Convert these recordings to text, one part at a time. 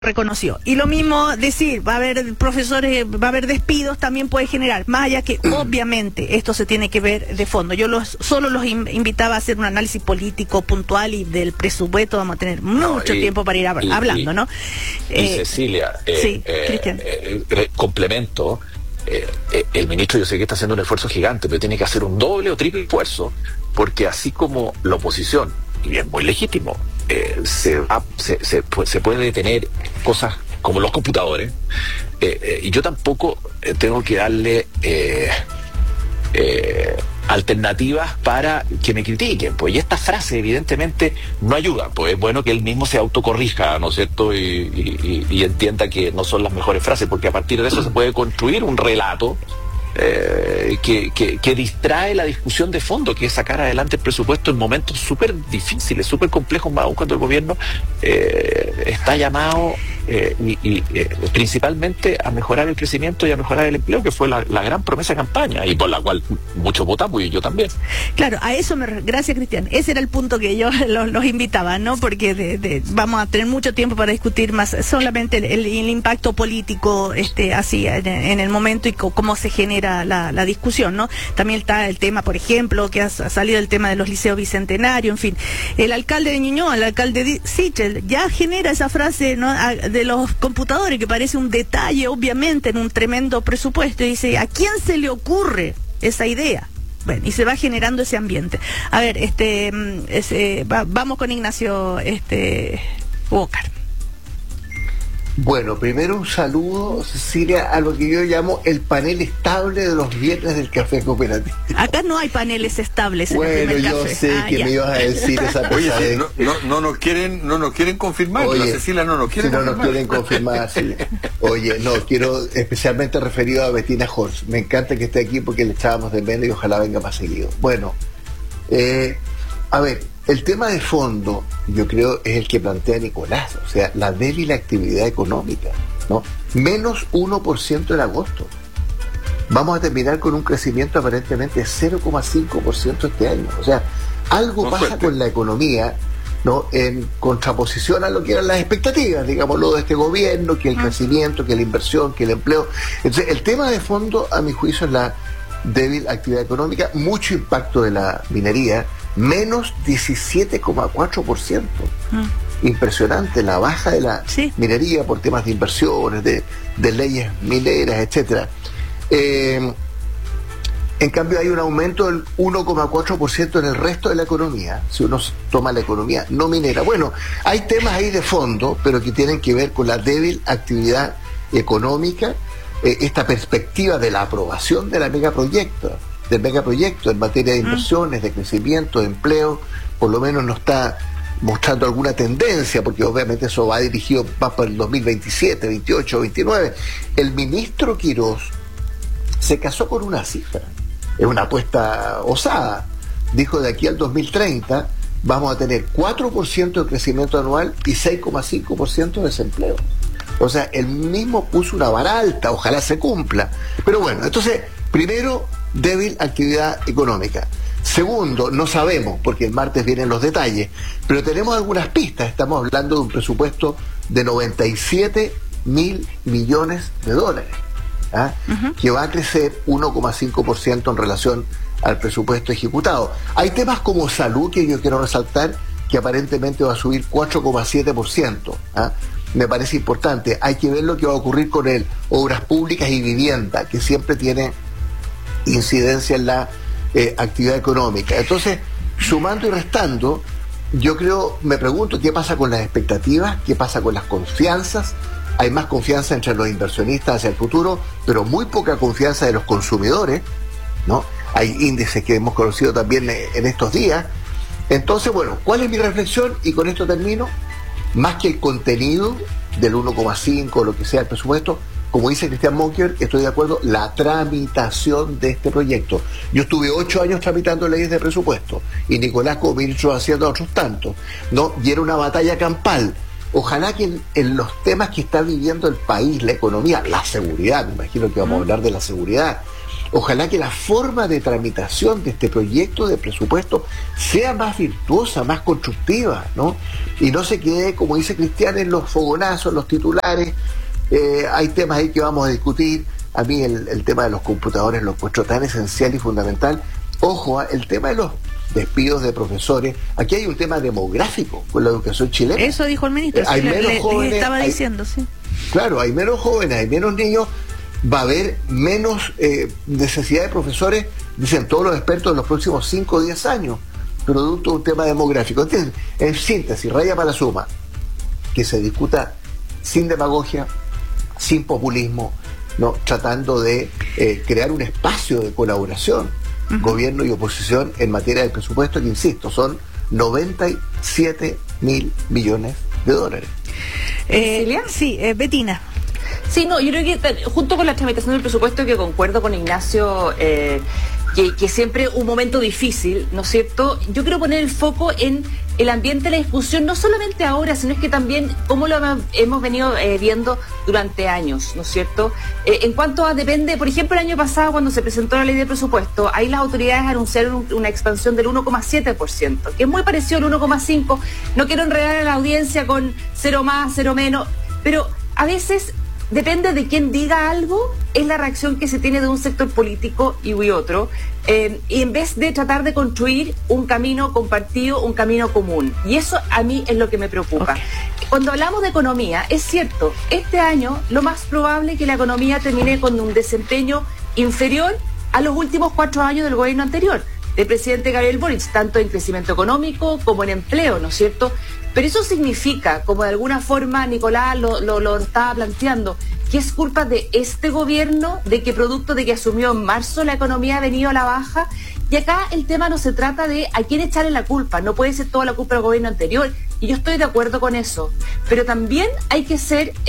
reconoció. Y lo mismo decir, va a haber profesores, va a haber despidos, también puede generar, más allá que obviamente esto se tiene que ver de fondo. Yo solo los invitaba a hacer un análisis político puntual y del presupuesto vamos a tener mucho tiempo para ir hablando, ¿no? Cecilia, sí, Cristian. Complemento, el ministro yo sé que está haciendo un esfuerzo gigante, pero tiene que hacer un doble o triple esfuerzo, porque así como la oposición, y es muy legítimo, se puede detener cosas como los computadores, y yo tampoco tengo que darle alternativas para que me critiquen, pues, y esta frase evidentemente no ayuda, pues es bueno que él mismo se autocorrija, ¿no es cierto? Y entienda que no son las mejores frases, porque a partir de eso se puede construir un relato que distrae la discusión de fondo, que es sacar adelante el presupuesto en momentos súper difíciles, súper complejos, más aún cuando el gobierno está llamado principalmente a mejorar el crecimiento y a mejorar el empleo, que fue la gran promesa de campaña y por la cual muchos votamos y yo también. Claro, a eso gracias, Cristian. Ese era el punto que yo los invitaba, ¿no? Porque vamos a tener mucho tiempo para discutir más solamente el impacto político así en el momento y cómo se genera la discusión, ¿no? También está el tema, por ejemplo, que ha salido el tema de los liceos bicentenarios, en fin. El alcalde de Ñuñoa, el alcalde Sichel, ya genera esa frase, ¿no?, de los computadores, que parece un detalle, obviamente, en un tremendo presupuesto, y dice, ¿a quién se le ocurre esa idea? Bueno, y se va generando ese ambiente. A ver, vamos con Ignacio Walker. Bueno, primero un saludo, Cecilia, a lo que yo llamo el panel estable de los viernes del Café Cooperativo. Acá no hay paneles estables. Bueno, yo sé que ya me ibas a decir esa cosa. Oye, no nos quieren confirmar. Oye, la Cecilia no nos quiere confirmar. No nos quieren confirmar, sí. Oye, no, quiero especialmente referido a Bettina Horst. Me encanta que esté aquí porque le echábamos de menos y ojalá venga más seguido. Bueno, a ver, el tema de fondo, yo creo, es el que plantea Nicolás, o sea, la débil actividad económica, ¿no? Menos 1% en agosto. Vamos a terminar con un crecimiento aparentemente de 0,5% este año. O sea, algo pasa con la economía, ¿no?, en contraposición a lo que eran las expectativas, digámoslo, de este gobierno, que el crecimiento, que la inversión, que el empleo. Entonces, el tema de fondo, a mi juicio, es la débil actividad económica, mucho impacto de la minería, menos 17,4%. Impresionante la baja de la minería por temas de inversiones, de leyes mineras, etcétera. En cambio hay un aumento del 1,4% en el resto de la economía, si uno toma la economía no minera. Bueno, hay temas ahí de fondo, pero que tienen que ver con la débil actividad económica, esta perspectiva de la aprobación de del megaproyecto en materia de inversiones, de crecimiento, de empleo, por lo menos no está mostrando alguna tendencia, porque obviamente eso va dirigido más para el 2027, 28, 29. El ministro Quirós se casó con una cifra, es una apuesta osada. Dijo, de aquí al 2030 vamos a tener 4% de crecimiento anual y 6,5% de desempleo. O sea, él mismo puso una vara alta, ojalá se cumpla. Pero bueno, entonces, primero, débil actividad económica. Segundo, no sabemos, porque el martes vienen los detalles, pero tenemos algunas pistas. Estamos hablando de un presupuesto de 97.000 millones de dólares, que va a crecer 1,5% en relación al presupuesto ejecutado. Hay temas como salud que yo quiero resaltar, que aparentemente va a subir 4,7%. Me parece importante. Hay que ver lo que va a ocurrir con el obras públicas y vivienda, que siempre tiene incidencia en la actividad económica. Entonces, sumando y restando, yo creo, me pregunto qué pasa con las expectativas, qué pasa con las confianzas. Hay más confianza entre los inversionistas hacia el futuro, pero muy poca confianza de los consumidores, ¿no? Hay índices que hemos conocido también en estos días. Entonces, bueno, ¿cuál es mi reflexión? Y con esto termino. Más que el contenido del 1,5, lo que sea el presupuesto, como dice Cristian Monker, estoy de acuerdo, la tramitación de este proyecto. Yo estuve 8 años tramitando leyes de presupuesto y Nicolás como ministro haciendo otros tantos, ¿no? Y era una batalla campal. Ojalá que en los temas que está viviendo el país, la economía, la seguridad, me imagino que vamos a hablar de la seguridad, Ojalá que la forma de tramitación de este proyecto de presupuesto sea más virtuosa, más constructiva, ¿no? Y no se quede, como dice Cristian, en los fogonazos, en los titulares. Hay temas ahí que vamos a discutir. A mí el tema de los computadores lo encuentro tan esencial y fundamental. Ojo, el tema de los despidos de profesores. Aquí hay un tema demográfico con la educación chilena. Eso dijo el ministro. Hay menos jóvenes. Estaba diciendo, sí. Claro, hay menos jóvenes, hay menos niños, va a haber menos necesidad de profesores, dicen todos los expertos, en los próximos 5 o 10 años, producto de un tema demográfico. Entonces, en síntesis, raya para la suma, que se discuta sin demagogia, sin populismo, ¿no? Tratando de crear un espacio de colaboración, gobierno y oposición en materia de presupuesto, que insisto, son 97.000 millones de dólares. Sí, Betina. Sí, no, yo creo que junto con la tramitación del presupuesto, que concuerdo con Ignacio, que siempre un momento difícil, ¿no es cierto? Yo quiero poner el foco en el ambiente de la discusión, no solamente ahora, sino es que también como lo hemos venido viendo durante años, ¿no es cierto? En cuanto a depende, por ejemplo, el año pasado cuando se presentó la ley de presupuesto, ahí las autoridades anunciaron una expansión del 1,7%, que es muy parecido al 1,5%. No quiero enredar a la audiencia con 0 más, 0 menos, pero a veces depende de quién diga algo, es la reacción que se tiene de un sector político y otro, y en vez de tratar de construir un camino compartido, un camino común. Y eso a mí es lo que me preocupa. Okay. Cuando hablamos de economía, es cierto, este año lo más probable es que la economía termine con un desempeño inferior a los últimos 4 años del gobierno anterior, del presidente Gabriel Boric, tanto en crecimiento económico como en empleo, ¿no es cierto? Pero eso significa, como de alguna forma Nicolás lo estaba planteando, que es culpa de este gobierno, de que producto de que asumió en marzo la economía ha venido a la baja. Y acá el tema no se trata de a quién echarle la culpa, no puede ser toda la culpa del gobierno anterior, y yo estoy de acuerdo con eso. Pero también hay que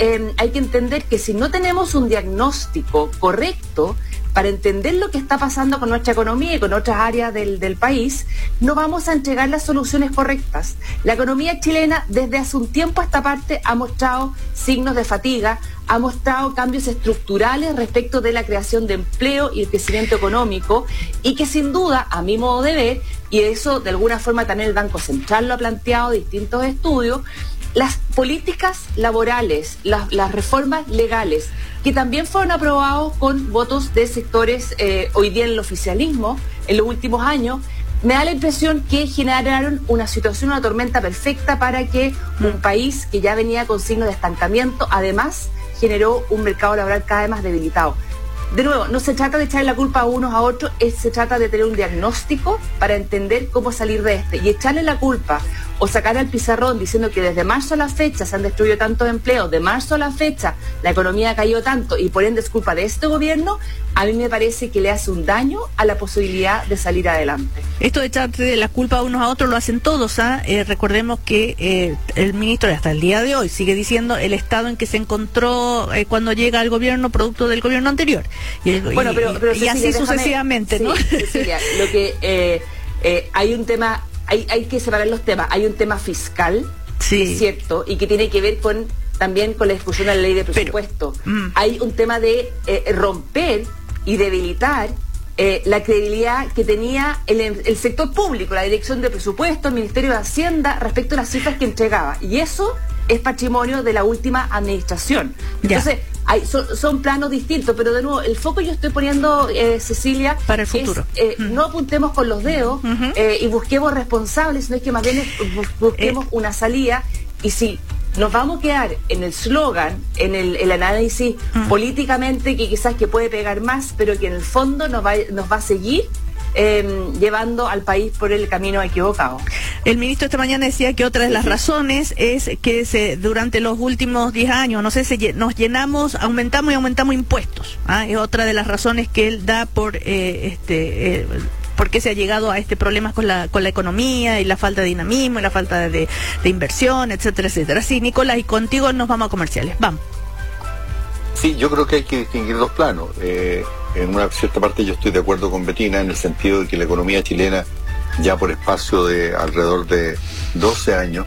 entender que si no tenemos un diagnóstico correcto para entender lo que está pasando con nuestra economía y con otras áreas del país, no vamos a entregar las soluciones correctas. La economía chilena desde hace un tiempo a esta parte ha mostrado signos de fatiga, ha mostrado cambios estructurales respecto de la creación de empleo y el crecimiento económico, y que sin duda, a mi modo de ver, y eso de alguna forma también el Banco Central lo ha planteado en distintos estudios, las políticas laborales, las reformas legales, que también fueron aprobados con votos de sectores hoy día en el oficialismo en los últimos años, me da la impresión que generaron una situación, una tormenta perfecta para que un país que ya venía con signos de estancamiento, además generó un mercado laboral cada vez más debilitado. De nuevo, no se trata de echarle la culpa a unos a otros, se trata de tener un diagnóstico para entender cómo salir de este. Y echarle la culpa o sacar al pizarrón diciendo que desde marzo a la fecha se han destruido tantos empleos, de marzo a la fecha la economía ha caído tanto y por ende es culpa de este gobierno, a mí me parece que le hace un daño a la posibilidad de salir adelante. Esto de echarle la culpa a unos a otros lo hacen todos, recordemos que el ministro hasta el día de hoy sigue diciendo el estado en que se encontró cuando llega al gobierno producto del gobierno anterior. Pero Cecilia, así sucesivamente, ¿no? Sí, Cecilia, lo que hay un tema, hay que separar los temas. Hay un tema fiscal, sí, cierto, y que tiene que ver también con la discusión de la ley de presupuesto. Hay un tema de romper y debilitar la credibilidad que tenía el sector público, la dirección de presupuesto, el Ministerio de Hacienda, respecto a las cifras que entregaba. Y eso es patrimonio de la última administración. Entonces, son planos distintos, pero de nuevo, el foco yo estoy poniendo, Cecilia, para el futuro. No apuntemos con los dedos y busquemos responsables, sino es que más bien busquemos una salida. Y si nos vamos a quedar en el slogan, en el análisis políticamente que quizás que puede pegar más, pero que en el fondo nos va a seguir llevando al país por el camino equivocado. El ministro esta mañana decía que otra de las razones es que durante los últimos 10 años, no sé, nos llenamos, aumentamos impuestos. Es otra de las razones que él da por qué se ha llegado a este problema con la economía y la falta de dinamismo y la falta de inversión, etcétera, etcétera. Sí, Nicolás, y contigo nos vamos a comerciales. Vamos. Sí, yo creo que hay que distinguir dos planos. En una cierta parte yo estoy de acuerdo con Betina en el sentido de que la economía chilena ya por espacio de alrededor de 12 años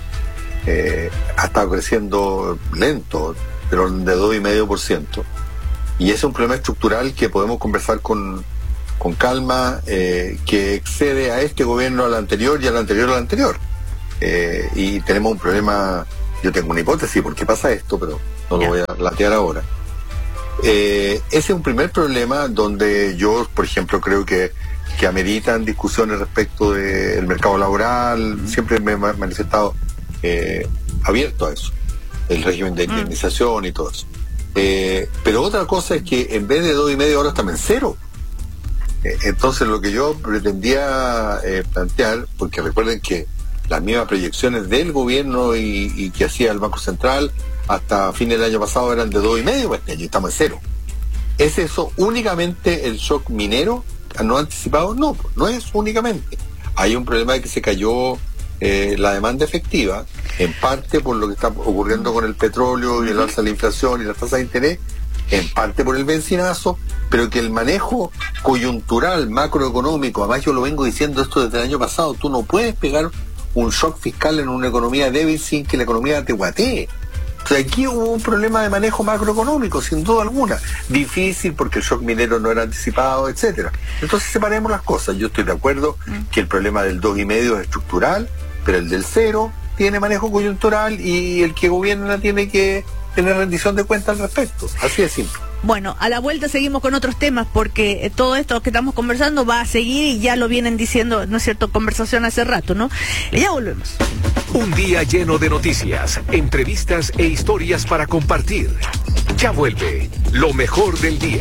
ha estado creciendo lento, pero de 2,5%. Y ese es un problema estructural que podemos conversar con con calma, que excede a este gobierno, al anterior y al anterior al anterior. Y tenemos un problema, yo tengo una hipótesis por qué pasa esto, pero no lo voy a plantear ahora. Ese es un primer problema donde yo, por ejemplo, creo que ameritan discusiones respecto del mercado laboral. Siempre me he manifestado abierto a eso, el régimen de indemnización y todo eso. Pero otra cosa es que en vez de 2,5 ahora estamos en 0. Entonces lo que yo pretendía plantear, porque recuerden que las mismas proyecciones del gobierno y que hacía el Banco Central hasta fin del año pasado eran de 2,5, pues ya estamos en 0. ¿Es eso únicamente el shock minero no anticipado? No, no es únicamente. Hay un problema de que se cayó la demanda efectiva, en parte por lo que está ocurriendo con el petróleo y el alza de la inflación y las tasas de interés, en parte por el bencinazo, pero que el manejo coyuntural, macroeconómico, además yo lo vengo diciendo esto desde el año pasado, tú no puedes pegar un shock fiscal en una economía débil sin que la economía te guatee. O sea, aquí hubo un problema de manejo macroeconómico, sin duda alguna. Difícil porque el shock minero no era anticipado, etcétera. Entonces separemos las cosas. Yo estoy de acuerdo que el problema del 2,5 es estructural, pero el del 0 tiene manejo coyuntural y el que gobierna tiene que tener rendición de cuentas al respecto. Así de simple. Bueno, a la vuelta seguimos con otros temas porque todo esto que estamos conversando va a seguir y ya lo vienen diciendo, ¿no es cierto?, conversación hace rato, ¿no? Y ya volvemos. Un día lleno de noticias, entrevistas e historias para compartir. Ya vuelve lo mejor del día.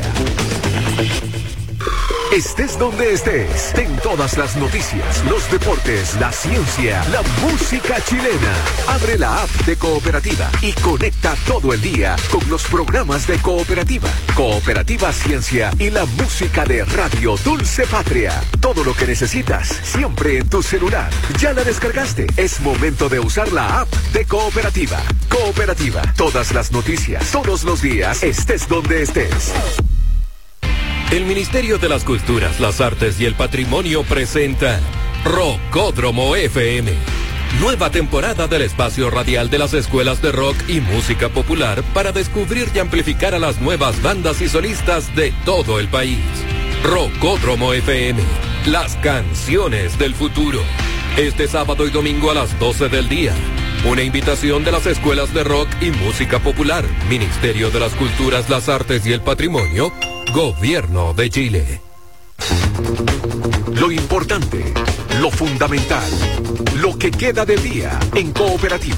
Estés donde estés, ten todas las noticias, los deportes, la ciencia, la música chilena. Abre la app de Cooperativa y conecta todo el día con los programas de Cooperativa, Cooperativa Ciencia y la música de Radio Dulce Patria. Todo lo que necesitas, siempre en tu celular. ¿Ya la descargaste? Es momento de usar la app de Cooperativa. Cooperativa, todas las noticias, todos los días, estés donde estés. El Ministerio de las Culturas, las Artes y el Patrimonio presenta Rockódromo FM. Nueva temporada del espacio radial de las escuelas de rock y música popular para descubrir y amplificar a las nuevas bandas y solistas de todo el país. Rockódromo FM, las canciones del futuro. Este sábado y domingo a las 12 del día. Una invitación de las escuelas de rock y música popular, Ministerio de las Culturas, las Artes y el Patrimonio, Gobierno de Chile. Lo importante, lo fundamental, lo que queda del día en Cooperativa.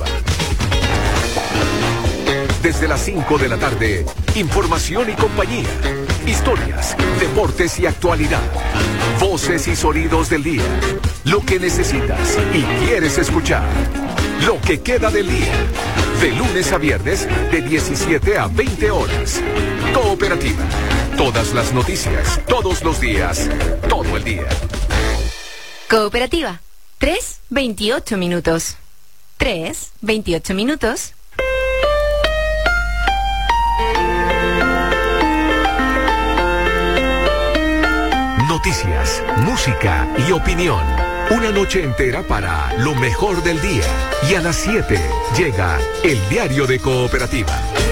Desde las 5 de la tarde, información y compañía, historias, deportes y actualidad, voces y sonidos del día, lo que necesitas y quieres escuchar, lo que queda del día, de lunes a viernes de 17 a 20 horas. Cooperativa, todas las noticias, todos los días, todo el día. Cooperativa, 3:28 minutos. 3:28 minutos. Noticias, música y opinión. Una noche entera para lo mejor del día. Y a las 7 llega el Diario de Cooperativa.